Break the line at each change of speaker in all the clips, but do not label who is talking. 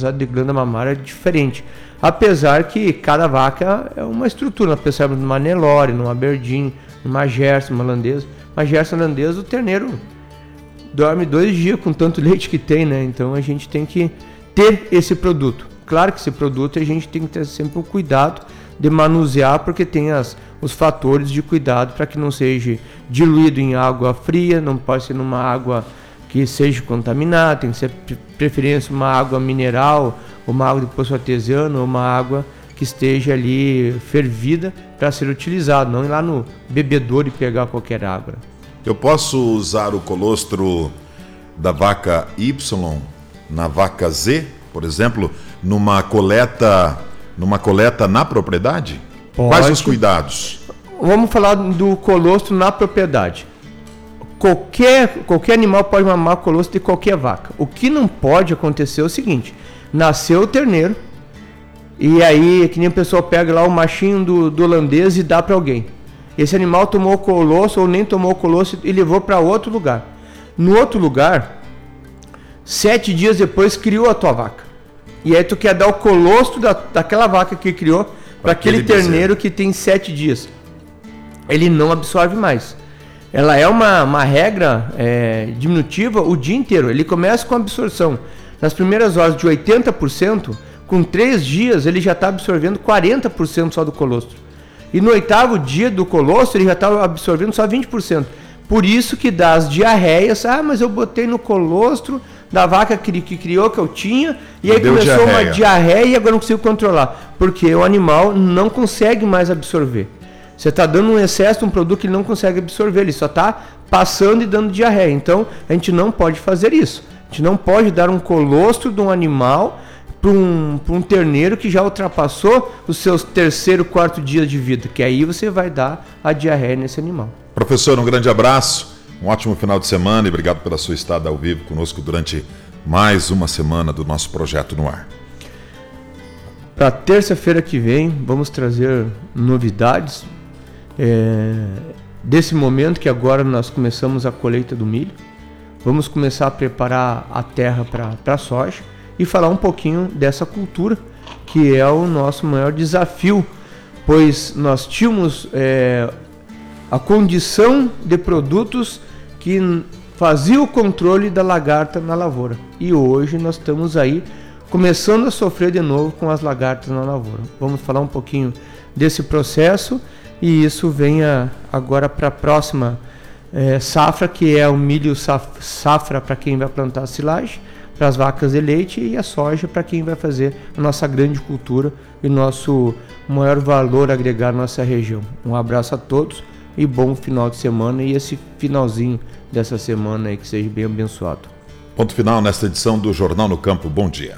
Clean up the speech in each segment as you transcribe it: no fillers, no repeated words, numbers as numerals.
capacidade de glândula mamária é diferente. Apesar que cada vaca é uma estrutura. Nós pensamos numa Nelore, numa Aberdeen, numa Jersey, uma holandesa. Uma Jersey holandesa, o terneiro dorme 2 dias com tanto leite que tem, né? Então a gente tem que ter esse produto. Claro que esse produto a gente tem que ter sempre um cuidado de manusear, porque tem os fatores de cuidado para que não seja diluído em água fria, não pode ser numa água que seja contaminada, tem que ser preferência uma água mineral, uma água de poço artesiano, ou uma água que esteja ali fervida para ser utilizada, não ir lá no bebedouro e pegar qualquer água.
Eu posso usar o colostro da vaca Y na vaca Z, por exemplo, numa coleta na propriedade?
Pode.
Quais os cuidados?
Vamos falar do colostro na propriedade. Qualquer animal pode mamar colostro de qualquer vaca. O que não pode acontecer é o seguinte: nasceu o terneiro e aí que nem a pessoa pega lá o machinho do holandês e dá para alguém. Esse animal tomou colostro ou nem tomou colostro e levou para outro lugar. No outro lugar, 7 dias depois criou a tua vaca. E aí tu quer dar o colostro daquela vaca que criou para aquele terneiro que tem 7 dias. Ele não absorve mais. Ela é uma regra diminutiva o dia inteiro. Ele começa com absorção nas primeiras horas de 80%, com 3 dias ele já está absorvendo 40% só do colostro. E no 8º dia do colostro ele já está absorvendo só 20%. Por isso que dá as diarreias. Mas eu botei no colostro da vaca que criou, que eu tinha, e aí começou uma diarreia e agora não consigo controlar. Porque o animal não consegue mais absorver. Você está dando um excesso de um produto que ele não consegue absorver, ele só está passando e dando diarreia. Então, a gente não pode fazer isso. A gente não pode dar um colostro de um animal para um terneiro que já ultrapassou os seus 3º, 4º dias de vida, que aí você vai dar a diarreia nesse animal.
Professor, um grande abraço, um ótimo final de semana e obrigado pela sua estada ao vivo conosco durante mais uma semana do nosso Projeto no Ar.
Para terça-feira que vem, vamos trazer novidades desse momento que agora nós começamos a colheita do milho. Vamos começar a preparar a terra para a soja e falar um pouquinho dessa cultura, que é o nosso maior desafio, pois nós tínhamos a condição de produtos que faziam o controle da lagarta na lavoura. E hoje nós estamos aí começando a sofrer de novo com as lagartas na lavoura. Vamos falar um pouquinho desse processo e isso venha agora para a próxima safra, que é o milho safra para quem vai plantar silagem, para as vacas de leite, e a soja para quem vai fazer a nossa grande cultura e nosso maior valor agregado na nossa região. Um abraço a todos e bom final de semana, e esse finalzinho dessa semana aí que seja bem abençoado.
Ponto final nesta edição do Jornal no Campo. Bom dia.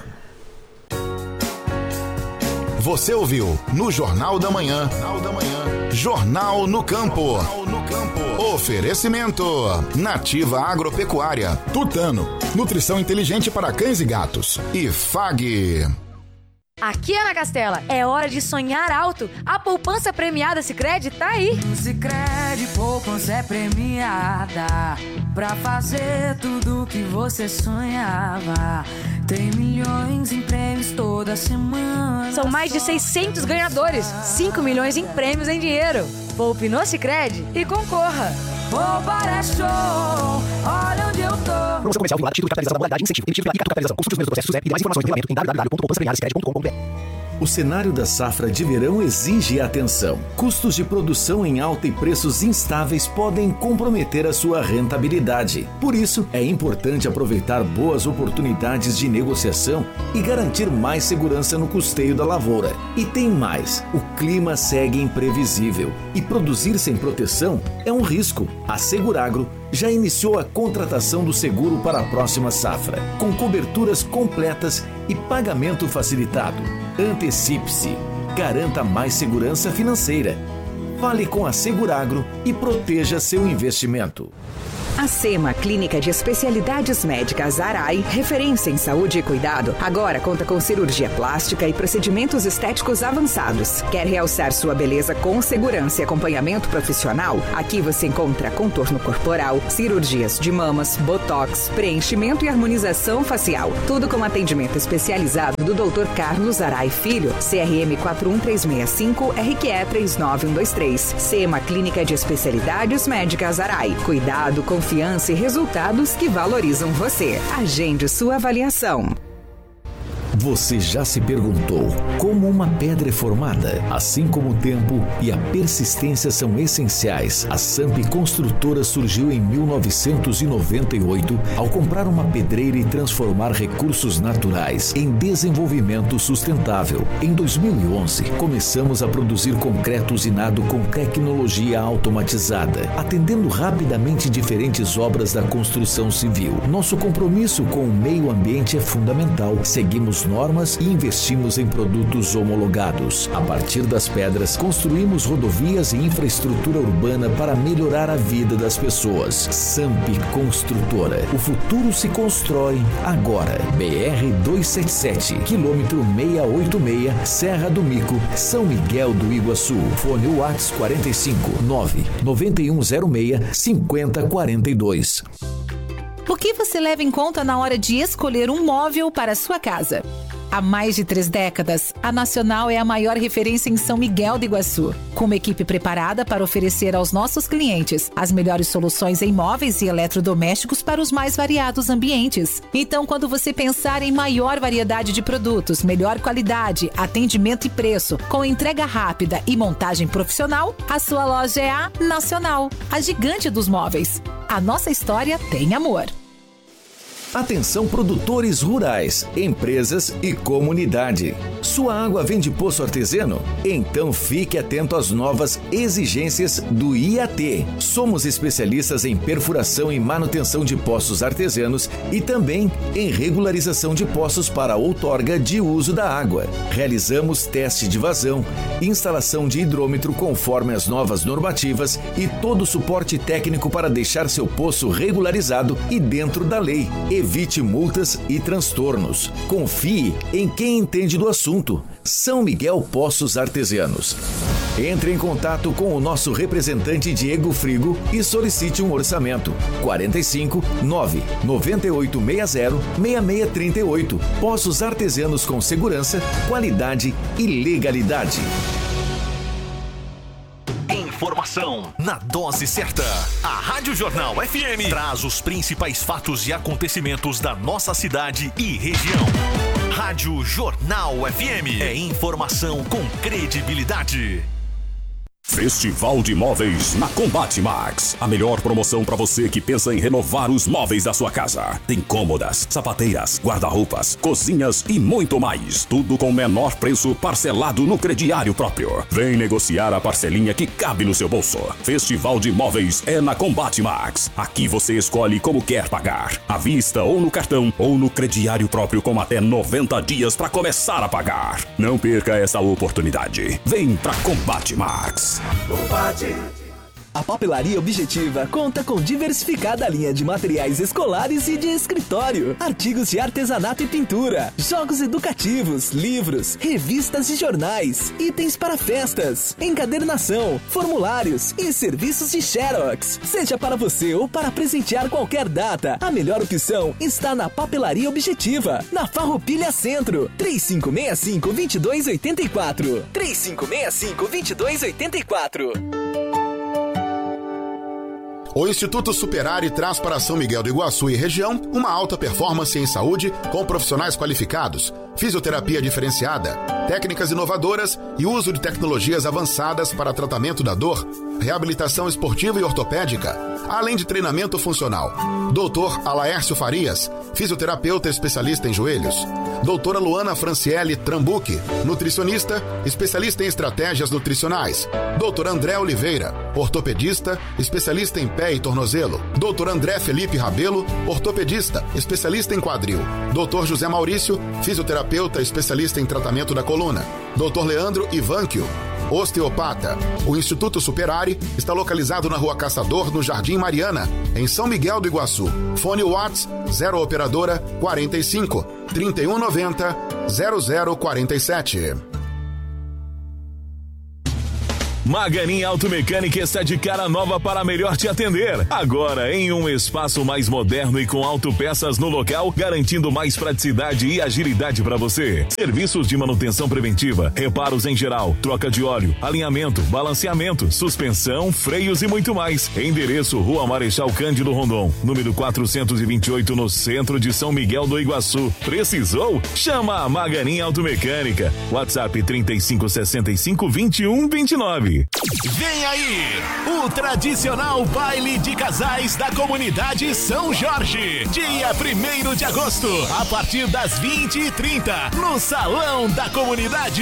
Você ouviu no Jornal da Manhã. Jornal no Campo. Oferecimento Nativa Agropecuária, Tutano, nutrição inteligente para cães e gatos, e FAG.
Aqui é na Castela, é hora de sonhar alto. A poupança premiada Sicredi tá aí.
Sicredi, poupança é premiada pra fazer tudo que você sonhava. Tem milhões em prêmios toda semana.
São mais de 600 ganhadores, 5 milhões em prêmios em dinheiro. Poupe no Sicredi e concorra.
Poupar é show, olha onde eu tô.
Promoção comercial vinculada, título de capitalização da modalidade, incentivo, emitido pela Capitalização. Consulte os primeiros processos e demais informações no regulamento em www.poupançapremiadasicredi.com.br.
O cenário da safra de verão exige atenção. Custos de produção em alta e preços instáveis podem comprometer a sua rentabilidade. Por isso, é importante aproveitar boas oportunidades de negociação e garantir mais segurança no custeio da lavoura. E tem mais, o clima segue imprevisível e produzir sem proteção é um risco. A Seguragro já iniciou a contratação do seguro para a próxima safra, com coberturas completas e pagamento facilitado. Antecipe-se, garanta mais segurança financeira. Fale com a Seguragro e proteja seu investimento.
A A SEMA, Clínica de Especialidades Médicas Arai, referência em saúde e cuidado, agora conta com cirurgia plástica e procedimentos estéticos avançados. Quer realçar sua beleza com segurança e acompanhamento profissional? Aqui você encontra contorno corporal, cirurgias de mamas, botox, preenchimento e harmonização facial. Tudo com atendimento especializado do Dr. Carlos Arai Filho, CRM 41365, RQE 39123. SEMA, Clínica de Especialidades Médicas Arai. Cuidado, confiança e resultados que valorizam você. Agende sua avaliação.
Você já se perguntou como uma pedra é formada? Assim como o tempo e a persistência são essenciais, a Samp Construtora surgiu em 1998 ao comprar uma pedreira e transformar recursos naturais em desenvolvimento sustentável. Em 2011, começamos a produzir concreto usinado com tecnologia automatizada, atendendo rapidamente diferentes obras da construção civil. Nosso compromisso com o meio ambiente é fundamental. Seguimos normas e investimos em produtos homologados. A partir das pedras, construímos rodovias e infraestrutura urbana para melhorar a vida das pessoas. Samp Construtora. O futuro se constrói agora. BR-277, quilômetro 686, Serra do Mico, São Miguel do Iguaçu. Fone WhatsApp 45 99106 5042.
O que você leva em conta na hora de escolher um móvel para a sua casa? Há mais de 3 décadas, a Nacional é a maior referência em São Miguel do Iguaçu, com uma equipe preparada para oferecer aos nossos clientes as melhores soluções em móveis e eletrodomésticos para os mais variados ambientes. Então, quando você pensar em maior variedade de produtos, melhor qualidade, atendimento e preço, com entrega rápida e montagem profissional, a sua loja é a Nacional, a gigante dos móveis. A nossa história tem amor.
Atenção produtores rurais, empresas e comunidade. Sua água vem de poço artesiano? Então fique atento às novas exigências do IAT. Somos especialistas em perfuração e manutenção de poços artesianos e também em regularização de poços para outorga de uso da água. Realizamos teste de vazão, instalação de hidrômetro conforme as novas normativas e todo o suporte técnico para deixar seu poço regularizado e dentro da lei. Evite multas e transtornos. Confie em quem entende do assunto. São Miguel Poços Artesianos. Entre em contato com o nosso representante Diego Frigo e solicite um orçamento. 45 99860 6638. Poços Artesianos com segurança, qualidade e legalidade.
Informação na dose certa. A Rádio Jornal FM traz os principais fatos e acontecimentos da nossa cidade e região. Rádio Jornal FM. É informação com credibilidade.
Festival de Móveis na Combate Max. A melhor promoção para você que pensa em renovar os móveis da sua casa. Tem cômodas, sapateiras, guarda-roupas, cozinhas e muito mais. Tudo com o menor preço, parcelado no crediário próprio. Vem negociar a parcelinha que cabe no seu bolso. Festival de Móveis é na Combate Max. Aqui você escolhe como quer pagar. À vista ou no cartão ou no crediário próprio com até 90 dias para começar a pagar. Não perca essa oportunidade. Vem pra Combate Max.
A Papelaria Objetiva conta com diversificada linha de materiais escolares e de escritório, artigos de artesanato e pintura, jogos educativos, livros, revistas e jornais, itens para festas, encadernação, formulários e serviços de Xerox. Seja para você ou para presentear qualquer data, a melhor opção está na Papelaria Objetiva, na Farroupilha Centro, 3565-2284. 3565-2284.
O Instituto Superare traz para São Miguel do Iguaçu e região uma alta performance em saúde com profissionais qualificados, fisioterapia diferenciada, técnicas inovadoras e uso de tecnologias avançadas para tratamento da dor, reabilitação esportiva e ortopédica, além de treinamento funcional. Dr. Alaércio Farias, fisioterapeuta especialista em joelhos. Doutora Luana Franciele Trambuque, nutricionista, especialista em estratégias nutricionais. Dr. André Oliveira, ortopedista, especialista em pé e tornozelo. Dr. André Felipe Rabelo, ortopedista, especialista em quadril. Dr. José Maurício, fisioterapeuta, especialista em tratamento da coluna. Dr. Leandro Ivanquio, osteopata. O Instituto Superari está localizado na Rua Caçador, no Jardim Mariana, em São Miguel do Iguaçu. Fone Whats 0 operadora 45 3190 0047.
Maganin Automecânica está de cara nova para melhor te atender. Agora em um espaço mais moderno e com autopeças no local, garantindo mais praticidade e agilidade para você. Serviços de manutenção preventiva, reparos em geral, troca de óleo, alinhamento, balanceamento, suspensão, freios e muito mais. Endereço: Rua Marechal Cândido Rondon, número 428, no centro de São Miguel do Iguaçu. Precisou? Chama a Maganin Automecânica. WhatsApp 3565-2129.
Vem aí, o tradicional baile de casais da comunidade São Jorge, dia 1º de agosto, a partir das 20h30, no Salão da Comunidade.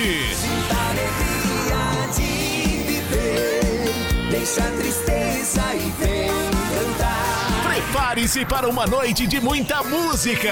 Deixa a tristeza e vem cantar.
Prepare-se para uma noite de muita música,